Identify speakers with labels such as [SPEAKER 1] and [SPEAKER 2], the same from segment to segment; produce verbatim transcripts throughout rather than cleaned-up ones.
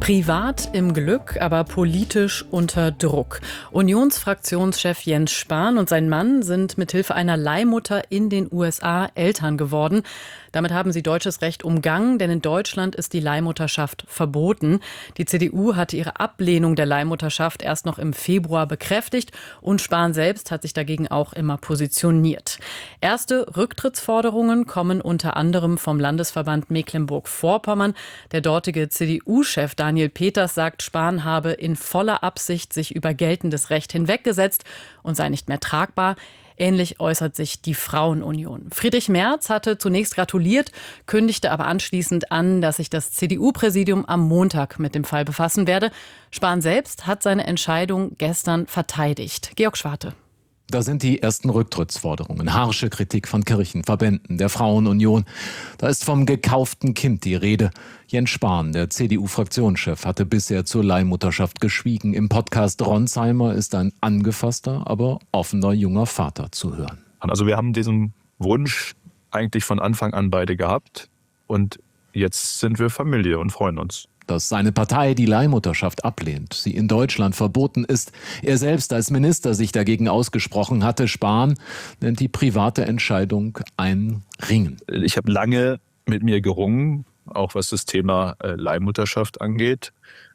[SPEAKER 1] Privat im Glück, aber politisch unter Druck. Unionsfraktionschef Jens Spahn und sein Mann sind mithilfe einer Leihmutter in den U S A Eltern geworden. Damit haben sie deutsches Recht umgangen, denn in Deutschland ist die Leihmutterschaft verboten. Die C D U hatte ihre Ablehnung der Leihmutterschaft erst noch im Februar bekräftigt und Spahn selbst hat sich dagegen auch immer positioniert. Erste Rücktrittsforderungen kommen unter anderem vom Landesverband Mecklenburg-Vorpommern. Der dortige C D U-Chef Daniel Peters sagt, Spahn habe in voller Absicht sich über geltendes Recht hinweggesetzt und sei nicht mehr tragbar. Ähnlich äußert sich die Frauenunion. Friedrich Merz hatte zunächst gratuliert, kündigte aber anschließend an, dass sich das C D U-Präsidium am Montag mit dem Fall befassen werde. Spahn selbst hat seine Entscheidung gestern verteidigt. Georg Schwarte.
[SPEAKER 2] Da sind die ersten Rücktrittsforderungen, harsche Kritik von Kirchen, Verbänden, der Frauenunion. Da ist vom gekauften Kind die Rede. Jens Spahn, der C D U-Fraktionschef, hatte bisher zur Leihmutterschaft geschwiegen. Im Podcast Ronsheimer ist ein angefasster, aber offener junger Vater zu hören.
[SPEAKER 3] Also wir haben diesen Wunsch eigentlich von Anfang an beide gehabt und jetzt sind wir Familie und freuen uns.
[SPEAKER 2] Dass seine Partei die Leihmutterschaft ablehnt, sie in Deutschland verboten ist, er selbst als Minister sich dagegen ausgesprochen hatte. Spahn nennt die private Entscheidung ein Ringen.
[SPEAKER 3] Ich habe lange mit mir gerungen, auch was das Thema äh, Leihmutterschaft angeht.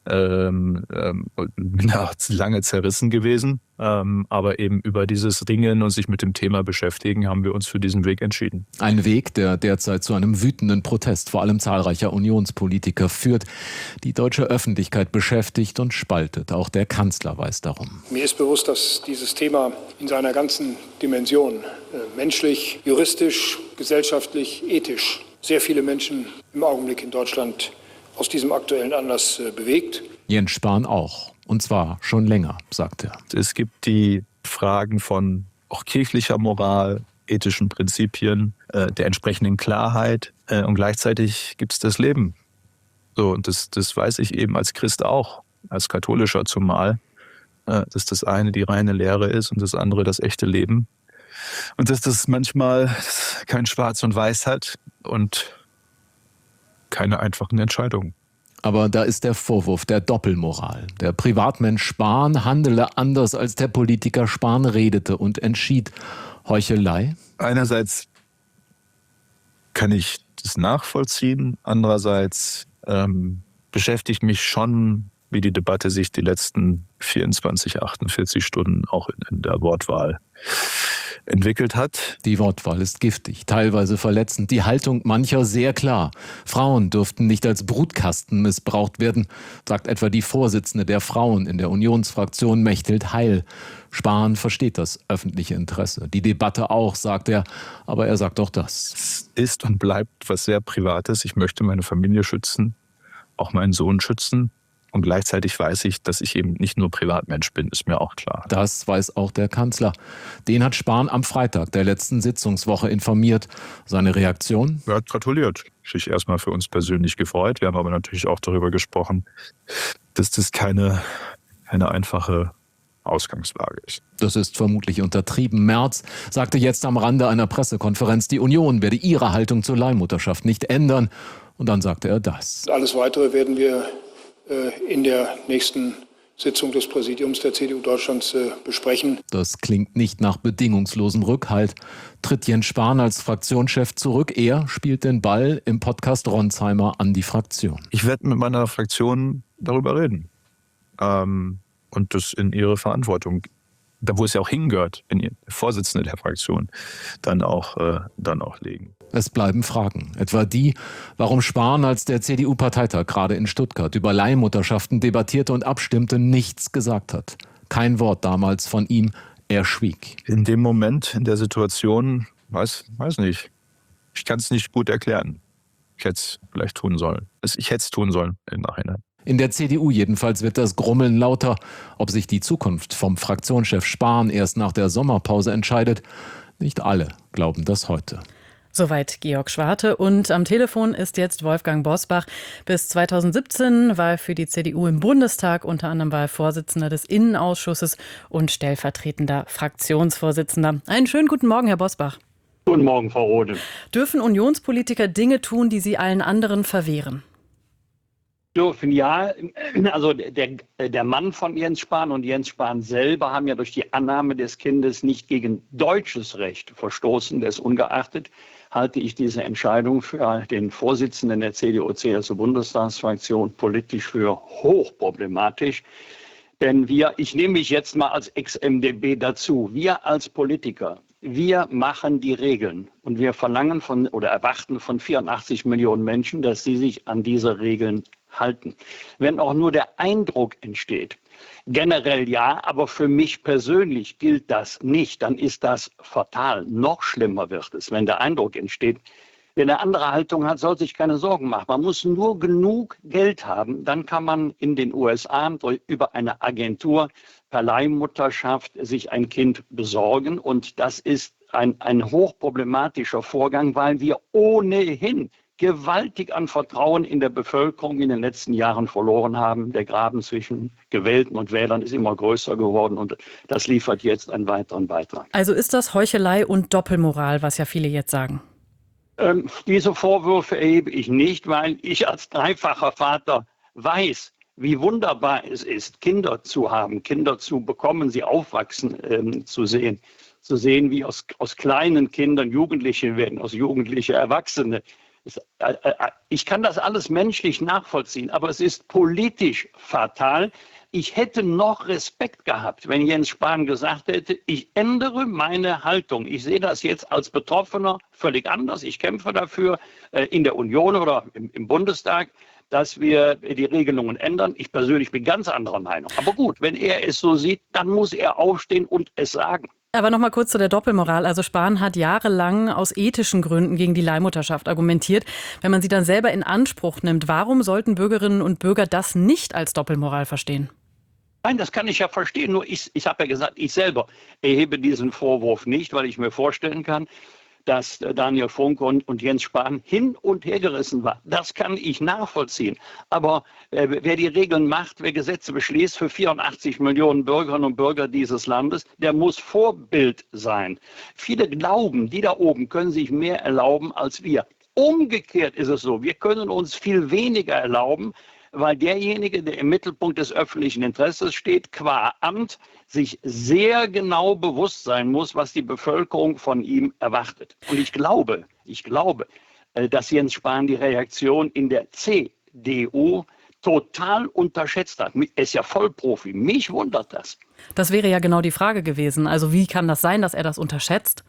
[SPEAKER 3] Ähm, ähm, bin auch lange zerrissen gewesen, ähm, aber eben über dieses Ringen und sich mit dem Thema beschäftigen, haben wir uns für diesen Weg entschieden.
[SPEAKER 2] Ein Weg, der derzeit zu einem wütenden Protest vor allem zahlreicher Unionspolitiker führt, die deutsche Öffentlichkeit beschäftigt und spaltet. Auch der Kanzler weiß darum.
[SPEAKER 4] Mir ist bewusst, dass dieses Thema in seiner ganzen Dimension, äh, menschlich, juristisch, gesellschaftlich, ethisch, sehr viele Menschen im Augenblick in Deutschland aus diesem aktuellen Anlass äh, bewegt.
[SPEAKER 2] Jens Spahn auch. Und zwar schon länger, sagt er.
[SPEAKER 3] Es gibt die Fragen von auch kirchlicher Moral, ethischen Prinzipien, äh, der entsprechenden Klarheit äh, und gleichzeitig gibt es das Leben. So, und das, das weiß ich eben als Christ auch, als Katholischer zumal, äh, dass das eine die reine Lehre ist und das andere das echte Leben. Und dass das manchmal kein Schwarz und Weiß hat und keine einfachen Entscheidungen.
[SPEAKER 2] Aber da ist der Vorwurf der Doppelmoral. Der Privatmensch Spahn handele anders, als der Politiker Spahn redete und entschied. Heuchelei?
[SPEAKER 3] Einerseits kann ich das nachvollziehen, andererseits ähm, beschäftigt mich schon, wie die Debatte sich die letzten vierundzwanzig, achtundvierzig Stunden auch in, in der Wortwahl entwickelt hat.
[SPEAKER 2] Die Wortwahl ist giftig, teilweise verletzend. Die Haltung mancher sehr klar. Frauen dürften nicht als Brutkasten missbraucht werden, sagt etwa die Vorsitzende der Frauen in der Unionsfraktion Mechthild Heil. Spahn versteht das öffentliche Interesse. Die Debatte auch, sagt er. Aber er sagt auch das.
[SPEAKER 3] Es ist und bleibt was sehr Privates. Ich möchte meine Familie schützen, auch meinen Sohn schützen. Und gleichzeitig weiß ich, dass ich eben nicht nur Privatmensch bin, ist mir auch klar.
[SPEAKER 2] Das weiß auch der Kanzler. Den hat Spahn am Freitag der letzten Sitzungswoche informiert. Seine Reaktion?
[SPEAKER 3] Er hat gratuliert. Sich erstmal für uns persönlich gefreut. Wir haben aber natürlich auch darüber gesprochen, dass das keine, keine einfache Ausgangslage ist.
[SPEAKER 2] Das ist vermutlich untertrieben. Merz sagte jetzt am Rande einer Pressekonferenz, die Union werde ihre Haltung zur Leihmutterschaft nicht ändern. Und dann sagte er das.
[SPEAKER 4] Alles Weitere werden wir in der nächsten Sitzung des Präsidiums der C D U Deutschlands äh, besprechen.
[SPEAKER 2] Das klingt nicht nach bedingungslosem Rückhalt. Tritt Jens Spahn als Fraktionschef zurück? Er spielt den Ball im Podcast Ronsheimer an die Fraktion.
[SPEAKER 3] Ich werde mit meiner Fraktion darüber reden ähm, und das in ihre Verantwortung, da wo es ja auch hingehört, in die Vorsitzende der Fraktion, dann auch, äh, dann auch legen.
[SPEAKER 2] Es bleiben Fragen, etwa die, warum Spahn, als der C D U-Parteitag gerade in Stuttgart über Leihmutterschaften debattierte und abstimmte, nichts gesagt hat. Kein Wort damals von ihm, er schwieg.
[SPEAKER 3] In dem Moment, in der Situation, weiß, weiß nicht, ich kann es nicht gut erklären. Ich hätte es vielleicht tun sollen. Ich hätte es tun sollen im Nachhinein.
[SPEAKER 2] In der C D U jedenfalls wird das Grummeln lauter. Ob sich die Zukunft vom Fraktionschef Spahn erst nach der Sommerpause entscheidet, nicht alle glauben das heute.
[SPEAKER 1] Soweit Georg Schwarte. Und am Telefon ist jetzt Wolfgang Bosbach. Bis zweitausendsiebzehn war er für die C D U im Bundestag. Unter anderem war er Vorsitzender des Innenausschusses und stellvertretender Fraktionsvorsitzender. Einen schönen guten Morgen, Herr Bosbach.
[SPEAKER 5] Guten Morgen, Frau Rode.
[SPEAKER 1] Dürfen Unionspolitiker Dinge tun, die sie allen anderen verwehren?
[SPEAKER 5] Dürfen ja, also der, der Mann von Jens Spahn und Jens Spahn selber haben ja durch die Annahme des Kindes nicht gegen deutsches Recht verstoßen. Desungeachtet halte ich diese Entscheidung für den Vorsitzenden der C D U-C S U-Bundestagsfraktion politisch für hochproblematisch. Denn wir, ich nehme mich jetzt mal als Ex-M d B dazu, wir als Politiker, wir machen die Regeln und wir verlangen von oder erwarten von vierundachtzig Millionen Menschen, dass sie sich an diese Regeln halten. Wenn auch nur der Eindruck entsteht, generell ja, aber für mich persönlich gilt das nicht, dann ist das fatal. Noch schlimmer wird es, wenn der Eindruck entsteht, wer eine andere Haltung hat, soll sich keine Sorgen machen. Man muss nur genug Geld haben, dann kann man in den U S A über eine Agentur per Leihmutterschaft sich ein Kind besorgen. Und das ist ein, ein hochproblematischer Vorgang, weil wir ohnehin gewaltig an Vertrauen in der Bevölkerung in den letzten Jahren verloren haben. Der Graben zwischen Gewählten und Wählern ist immer größer geworden und das liefert jetzt einen weiteren Beitrag.
[SPEAKER 1] Also ist das Heuchelei und Doppelmoral, was ja viele jetzt sagen?
[SPEAKER 5] Ähm, diese Vorwürfe erhebe ich nicht, weil ich als dreifacher Vater weiß, wie wunderbar es ist, Kinder zu haben, Kinder zu bekommen, sie aufwachsen ähm, zu sehen. Zu sehen, wie aus, aus kleinen Kindern Jugendliche werden, aus Jugendliche Erwachsene. Ich kann das alles menschlich nachvollziehen, aber es ist politisch fatal. Ich hätte noch Respekt gehabt, wenn Jens Spahn gesagt hätte, ich ändere meine Haltung. Ich sehe das jetzt als Betroffener völlig anders. Ich kämpfe dafür in der Union oder im, im Bundestag, dass wir die Regelungen ändern. Ich persönlich bin ganz anderer Meinung. Aber gut, wenn er es so sieht, dann muss er aufstehen und es sagen.
[SPEAKER 1] Aber noch mal kurz zu der Doppelmoral. Also Spahn hat jahrelang aus ethischen Gründen gegen die Leihmutterschaft argumentiert. Wenn man sie dann selber in Anspruch nimmt, warum sollten Bürgerinnen und Bürger das nicht als Doppelmoral verstehen?
[SPEAKER 5] Nein, das kann ich ja verstehen. Nur ich, ich habe ja gesagt, ich selber erhebe diesen Vorwurf nicht, weil ich mir vorstellen kann, dass Daniel Funke und, und Jens Spahn hin und her gerissen war. Das kann ich nachvollziehen. Aber äh, wer die Regeln macht, wer Gesetze beschließt für vierundachtzig Millionen Bürgerinnen und Bürger dieses Landes, der muss Vorbild sein. Viele glauben, die da oben können sich mehr erlauben als wir. Umgekehrt ist es so, wir können uns viel weniger erlauben, weil derjenige, der im Mittelpunkt des öffentlichen Interesses steht, qua Amt, sich sehr genau bewusst sein muss, was die Bevölkerung von ihm erwartet. Und ich glaube, ich glaube, dass Jens Spahn die Reaktion in der C D U total unterschätzt hat. Er ist ja Vollprofi. Mich wundert das.
[SPEAKER 1] Das wäre ja genau die Frage gewesen. Also wie kann das sein, dass er das unterschätzt?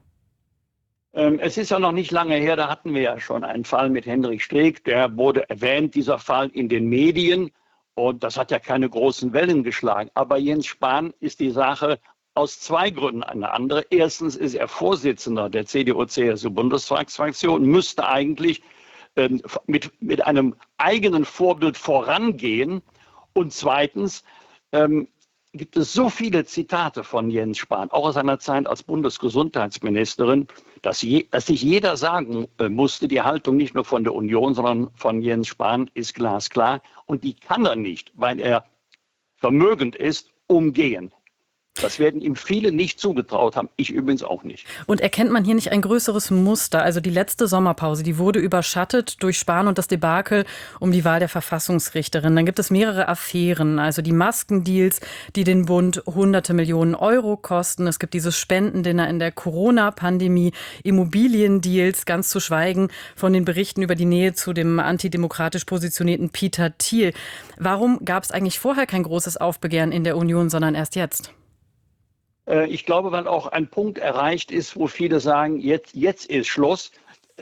[SPEAKER 5] Es ist ja noch nicht lange her, da hatten wir ja schon einen Fall mit Hendrik Streeck, der wurde erwähnt, dieser Fall in den Medien und das hat ja keine großen Wellen geschlagen. Aber Jens Spahn ist die Sache aus zwei Gründen eine andere. Erstens ist er Vorsitzender der C D U-C S U-Bundestagsfraktion, müsste eigentlich ähm, mit, mit einem eigenen Vorbild vorangehen und zweitens ähm, gibt es so viele Zitate von Jens Spahn, auch aus seiner Zeit als Bundesgesundheitsministerin, dass, je, dass sich jeder sagen äh, musste, die Haltung nicht nur von der Union, sondern von Jens Spahn ist glasklar. Und die kann er nicht, weil er vermögend ist, umgehen. Das werden ihm viele nicht zugetraut haben, ich übrigens auch nicht.
[SPEAKER 1] Und erkennt man hier nicht ein größeres Muster? Also die letzte Sommerpause, die wurde überschattet durch Spahn und das Debakel um die Wahl der Verfassungsrichterin. Dann gibt es mehrere Affären, also die Maskendeals, die den Bund hunderte Millionen Euro kosten. Es gibt dieses Spendendinner in der Corona-Pandemie, Immobiliendeals, ganz zu schweigen von den Berichten über die Nähe zu dem antidemokratisch positionierten Peter Thiel. Warum gab es eigentlich vorher kein großes Aufbegehren in der Union, sondern erst jetzt?
[SPEAKER 5] Ich glaube, weil auch ein Punkt erreicht ist, wo viele sagen, jetzt, jetzt ist Schluss.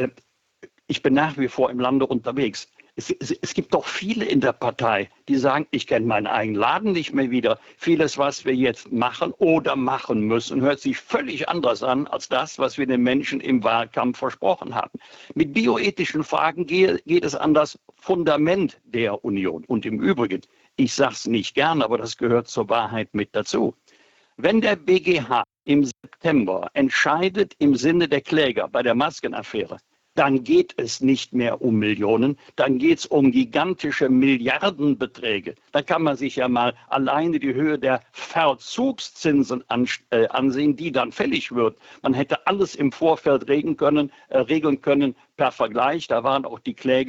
[SPEAKER 5] Ich bin nach wie vor im Lande unterwegs. Es, es, es gibt doch viele in der Partei, die sagen, ich kenne meinen eigenen Laden nicht mehr wieder. Vieles, was wir jetzt machen oder machen müssen, hört sich völlig anders an als das, was wir den Menschen im Wahlkampf versprochen haben. Mit bioethischen Fragen geht, geht es an das Fundament der Union. Und im Übrigen, ich sage es nicht gern, aber das gehört zur Wahrheit mit dazu. Wenn der B G H im September entscheidet im Sinne der Kläger bei der Maskenaffäre, dann geht es nicht mehr um Millionen, dann geht es um gigantische Milliardenbeträge. Da kann man sich ja mal alleine die Höhe der Verzugszinsen an, äh, ansehen, die dann fällig wird. Man hätte alles im Vorfeld regeln können, äh, regeln können per Vergleich. Da waren auch die Kläger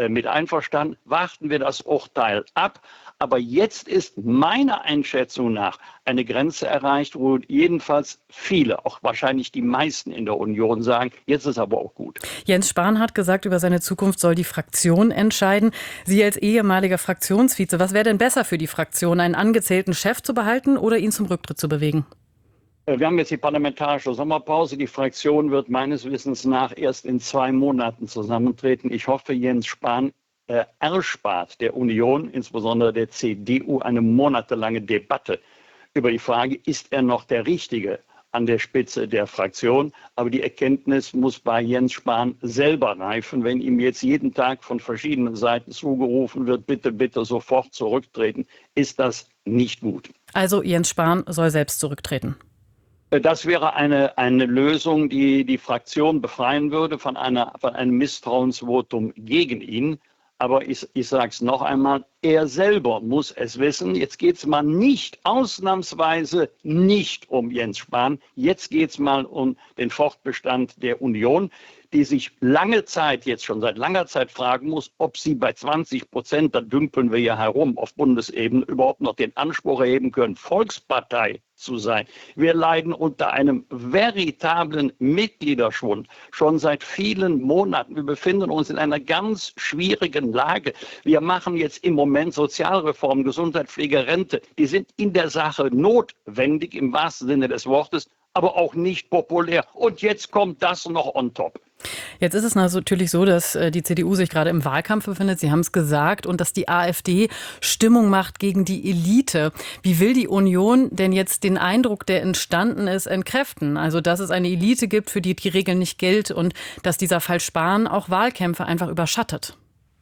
[SPEAKER 5] äh, mit einverstanden. Warten wir das Urteil ab. Aber jetzt ist meiner Einschätzung nach eine Grenze erreicht, wo jedenfalls viele, auch wahrscheinlich die meisten in der Union sagen, jetzt ist aber auch gut.
[SPEAKER 1] Jens Spahn hat gesagt, über seine Zukunft soll die Fraktion entscheiden. Sie als ehemaliger Fraktionsvize, was wäre denn besser für die Fraktion, einen angezählten Chef zu behalten oder ihn zum Rücktritt zu bewegen?
[SPEAKER 5] Wir haben jetzt die parlamentarische Sommerpause. Die Fraktion wird meines Wissens nach erst in zwei Monaten zusammentreten. Ich hoffe, Jens Spahn äh, erspart der Union, insbesondere der C D U, eine monatelange Debatte über die Frage, ist er noch der Richtige an der Spitze der Fraktion? Aber die Erkenntnis muss bei Jens Spahn selber reifen. Wenn ihm jetzt jeden Tag von verschiedenen Seiten zugerufen wird, bitte, bitte sofort zurücktreten, ist das nicht gut.
[SPEAKER 1] Also Jens Spahn soll selbst zurücktreten.
[SPEAKER 5] Das wäre eine, eine Lösung, die die Fraktion befreien würde von, einer, von einem Misstrauensvotum gegen ihn. Aber ich, ich sage es noch einmal, er selber muss es wissen. Jetzt geht es mal nicht, ausnahmsweise nicht um Jens Spahn. Jetzt geht es mal um den Fortbestand der Union, die sich lange Zeit, jetzt schon seit langer Zeit fragen muss, ob sie bei zwanzig Prozent, da dümpeln wir ja herum auf Bundesebene, überhaupt noch den Anspruch erheben können, Volkspartei zu sein. Wir leiden unter einem veritablen Mitgliederschwund schon seit vielen Monaten. Wir befinden uns in einer ganz schwierigen Lage. Wir machen jetzt im Moment Sozialreformen, Gesundheitspflege, Rente. Die sind in der Sache notwendig im wahrsten Sinne des Wortes, aber auch nicht populär. Und jetzt kommt das noch on top.
[SPEAKER 1] Jetzt ist es natürlich so, dass die C D U sich gerade im Wahlkampf befindet. Sie haben es gesagt. Und dass die AfD Stimmung macht gegen die Elite. Wie will die Union denn jetzt den Eindruck, der entstanden ist, entkräften? Also, dass es eine Elite gibt, für die die Regel nicht gilt und dass dieser Fall Spahn auch Wahlkämpfe einfach überschattet.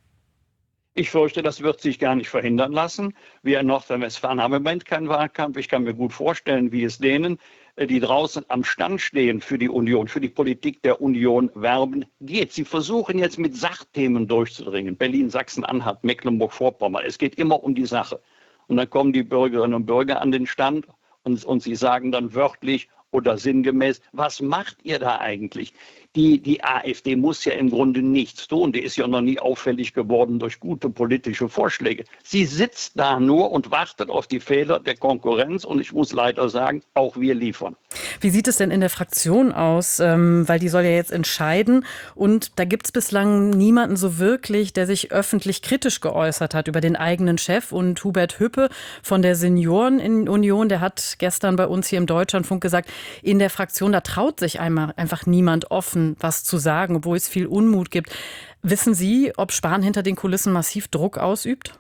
[SPEAKER 5] Ich fürchte, das wird sich gar nicht verhindern lassen. Wir in Nordrhein-Westfalen haben im Moment keinen Wahlkampf. Ich kann mir gut vorstellen, wie es denen, die draußen am Stand stehen für die Union, für die Politik der Union werben, geht. Sie versuchen jetzt mit Sachthemen durchzudringen. Berlin, Sachsen-Anhalt, Mecklenburg-Vorpommern. Es geht immer um die Sache. Und dann kommen die Bürgerinnen und Bürger an den Stand und, und sie sagen dann wörtlich oder sinngemäß, was macht ihr da eigentlich? Die, die AfD muss ja im Grunde nichts tun. Die ist ja noch nie auffällig geworden durch gute politische Vorschläge. Sie sitzt da nur und wartet auf die Fehler der Konkurrenz. Und ich muss leider sagen, auch wir liefern.
[SPEAKER 1] Wie sieht es denn in der Fraktion aus? Ähm, weil die soll ja jetzt entscheiden. Und da gibt es bislang niemanden so wirklich, der sich öffentlich kritisch geäußert hat über den eigenen Chef. Und Hubert Hüppe von der Seniorenunion, der hat gestern bei uns hier im Deutschlandfunk gesagt, in der Fraktion, da traut sich einmal einfach niemand offen was zu sagen, obwohl es viel Unmut gibt. Wissen Sie, ob Spahn hinter den Kulissen massiv Druck ausübt?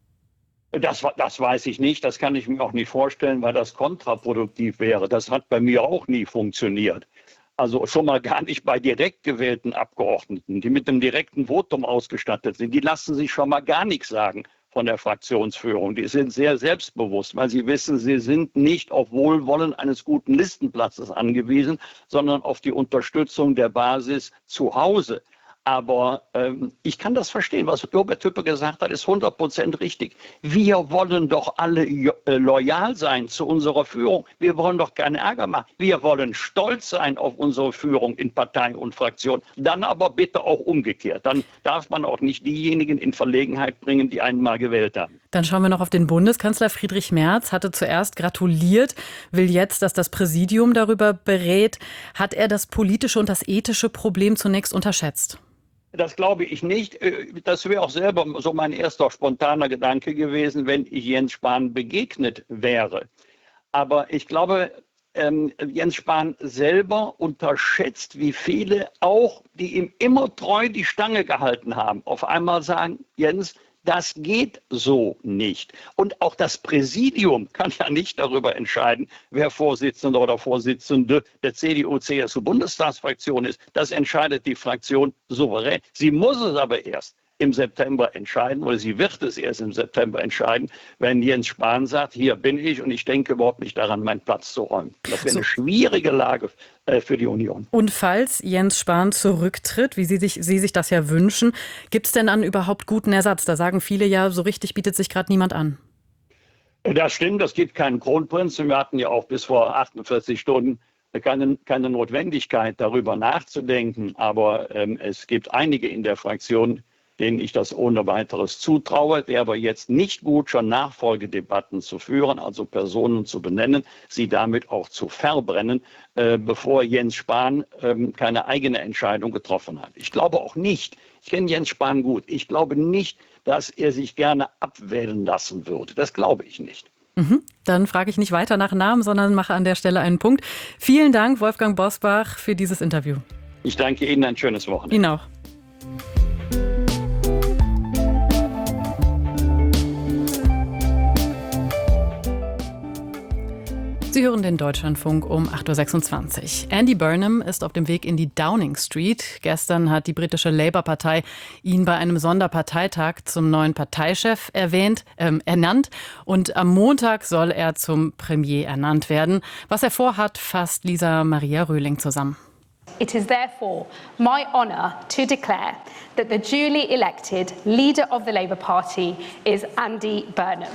[SPEAKER 5] Das, das weiß ich nicht. Das kann ich mir auch nicht vorstellen, weil das kontraproduktiv wäre. Das hat bei mir auch nie funktioniert. Also schon mal gar nicht bei direkt gewählten Abgeordneten, die mit einem direkten Votum ausgestattet sind. Die lassen sich schon mal gar nichts sagen von der Fraktionsführung. Die sind sehr selbstbewusst, weil sie wissen, sie sind nicht auf Wohlwollen eines guten Listenplatzes angewiesen, sondern auf die Unterstützung der Basis zu Hause. Aber ähm, ich kann das verstehen, was Hubert Hüppe gesagt hat, ist hundert Prozent richtig. Wir wollen doch alle äh, loyal sein zu unserer Führung. Wir wollen doch keinen Ärger machen. Wir wollen stolz sein auf unsere Führung in Partei und Fraktion. Dann aber bitte auch umgekehrt. Dann darf man auch nicht diejenigen in Verlegenheit bringen, die einen mal gewählt haben.
[SPEAKER 1] Dann schauen wir noch auf den Bundeskanzler. Friedrich Merz hatte zuerst gratuliert, will jetzt, dass das Präsidium darüber berät. Hat er das politische und das ethische Problem zunächst unterschätzt?
[SPEAKER 5] Das glaube ich nicht. Das wäre auch selber so mein erster spontaner Gedanke gewesen, wenn ich Jens Spahn begegnet wäre. Aber ich glaube, ähm, Jens Spahn selber unterschätzt, wie viele auch, die ihm immer treu die Stange gehalten haben, auf einmal sagen, Jens, das geht so nicht. Und auch das Präsidium kann ja nicht darüber entscheiden, wer Vorsitzender oder Vorsitzende der C D U C S U-Bundestagsfraktion ist. Das entscheidet die Fraktion souverän. Sie muss es aber erst im September entscheiden, oder sie wird es erst im September entscheiden, wenn Jens Spahn sagt, hier bin ich und ich denke überhaupt nicht daran, meinen Platz zu räumen. Das wäre so eine schwierige Lage äh, für die Union.
[SPEAKER 1] Und falls Jens Spahn zurücktritt, wie Sie sich, Sie sich das ja wünschen, gibt es denn dann überhaupt guten Ersatz? Da sagen viele ja, so richtig bietet sich gerade niemand an.
[SPEAKER 5] Das stimmt, es gibt keinen Kronprinzen. Wir hatten ja auch bis vor achtundvierzig Stunden keine, keine Notwendigkeit, darüber nachzudenken. Aber ähm, es gibt einige in der Fraktion, denen ich das ohne weiteres zutraue. Wäre aber jetzt nicht gut, schon Nachfolgedebatten zu führen, also Personen zu benennen, sie damit auch zu verbrennen, äh, bevor Jens Spahn äh, keine eigene Entscheidung getroffen hat. Ich glaube auch nicht, ich kenne Jens Spahn gut, ich glaube nicht, dass er sich gerne abwählen lassen würde. Das glaube ich nicht.
[SPEAKER 1] Mhm. Dann frage ich nicht weiter nach Namen, sondern mache an der Stelle einen Punkt. Vielen Dank, Wolfgang Bosbach, für dieses Interview.
[SPEAKER 5] Ich danke Ihnen, ein schönes Wochenende.
[SPEAKER 1] Ihnen auch. Sie hören den Deutschlandfunk um acht Uhr sechsundzwanzig. Andy Burnham ist auf dem Weg in die Downing Street. Gestern hat die britische Labour-Partei ihn bei einem Sonderparteitag zum neuen Parteichef erwähnt, äh, ernannt. Und am Montag soll er zum Premier ernannt werden. Was er vorhat, fasst Lisa Maria Röhling zusammen.
[SPEAKER 6] It is therefore my honour to declare that the duly elected leader of the Labour Party is Andy Burnham.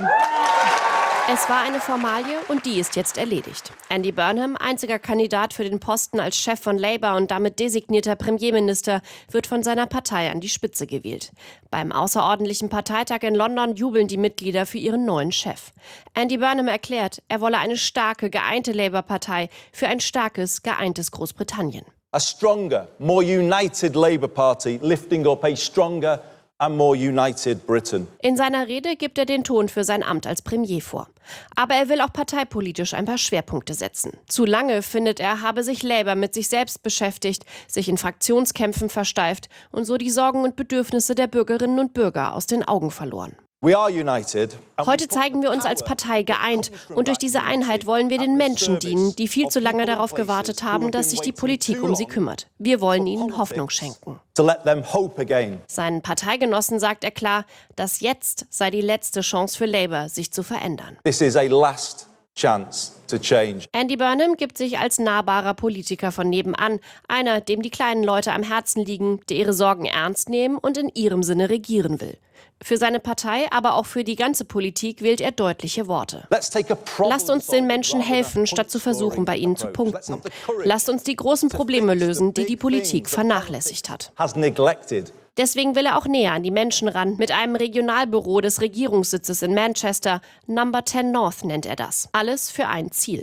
[SPEAKER 7] Es war eine Formalie und die ist jetzt erledigt. Andy Burnham, einziger Kandidat für den Posten als Chef von Labour und damit designierter Premierminister, wird von seiner Partei an die Spitze gewählt. Beim außerordentlichen Parteitag in London jubeln die Mitglieder für ihren neuen Chef. Andy Burnham erklärt, er wolle eine starke, geeinte Labour-Partei für ein starkes, geeintes Großbritannien.
[SPEAKER 8] A stronger, more united Labour Party lifting up a stronger and more united Britain.
[SPEAKER 7] In seiner Rede gibt er den Ton für sein Amt als Premier vor. Aber er will auch parteipolitisch ein paar Schwerpunkte setzen. Zu lange, findet er, habe sich Labour mit sich selbst beschäftigt, sich in Fraktionskämpfen versteift und so die Sorgen und Bedürfnisse der Bürgerinnen und Bürger aus den Augen verloren.
[SPEAKER 8] We are united.
[SPEAKER 7] Heute zeigen wir uns als Partei geeint und durch diese Einheit wollen wir den Menschen dienen, die viel zu lange darauf gewartet haben, dass sich die Politik um sie kümmert. Wir wollen ihnen Hoffnung schenken.
[SPEAKER 8] To let them hope again.
[SPEAKER 7] Seinen Parteigenossen sagt er klar, dass jetzt sei die letzte Chance für Labour, sich zu verändern.
[SPEAKER 8] This is a last chance to change.
[SPEAKER 7] Andy Burnham gibt sich als nahbarer Politiker von nebenan, einer, dem die kleinen Leute am Herzen liegen, der ihre Sorgen ernst nehmen und in ihrem Sinne regieren will. Für seine Partei, aber auch für die ganze Politik wählt er deutliche Worte. Lasst uns den Menschen helfen, statt zu versuchen, bei ihnen zu punkten. Lasst uns die großen Probleme lösen, die die Politik vernachlässigt hat. Deswegen will er auch näher an die Menschen ran, mit einem Regionalbüro des Regierungssitzes in Manchester. Number zehn North nennt er das. Alles für ein Ziel.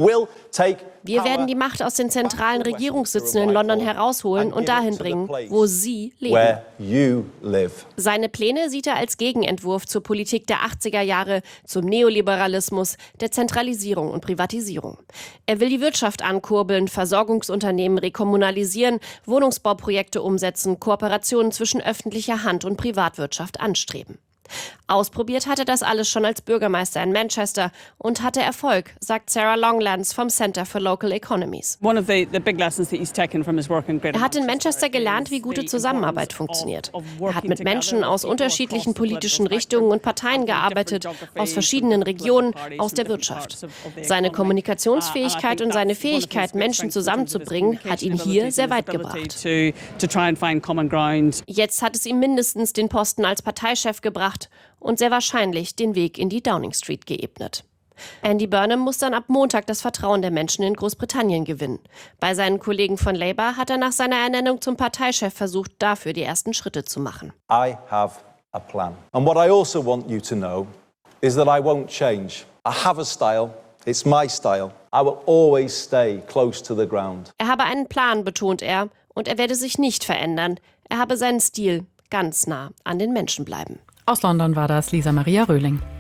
[SPEAKER 7] Wir werden die Macht aus den zentralen Regierungssitzen in London herausholen und dahin bringen, wo Sie leben. Seine Pläne sieht er als Gegenentwurf zur Politik der achtziger Jahre, zum Neoliberalismus, der Zentralisierung und Privatisierung. Er will die Wirtschaft ankurbeln, Versorgungsunternehmen rekommunalisieren, Wohnungsbauprojekte umsetzen, Kooperationen zwischen öffentlicher Hand und Privatwirtschaft anstreben. Ausprobiert hatte das alles schon als Bürgermeister in Manchester und hatte Erfolg, sagt Sarah Longlands vom Center for Local Economies. Er hat in Manchester gelernt, wie gute Zusammenarbeit funktioniert. Er hat mit Menschen aus unterschiedlichen politischen Richtungen und Parteien gearbeitet, aus verschiedenen Regionen, aus der Wirtschaft. Seine Kommunikationsfähigkeit und seine Fähigkeit, Menschen zusammenzubringen, hat ihn hier sehr weit gebracht. Jetzt hat es ihm mindestens den Posten als Parteichef gebracht und sehr wahrscheinlich den Weg in die Downing Street geebnet. Andy Burnham muss dann ab Montag das Vertrauen der Menschen in Großbritannien gewinnen. Bei seinen Kollegen von Labour hat er nach seiner Ernennung zum Parteichef versucht, dafür die ersten Schritte zu machen.
[SPEAKER 8] I have a plan. And what I also want you to know is that I won't change. I have a style. It's my style. I will always stay close to the ground.
[SPEAKER 7] Er habe einen Plan, betont er, und er werde sich nicht verändern. Er habe seinen Stil, ganz nah an den Menschen bleiben.
[SPEAKER 1] Aus London war das Lisa Maria Röhling.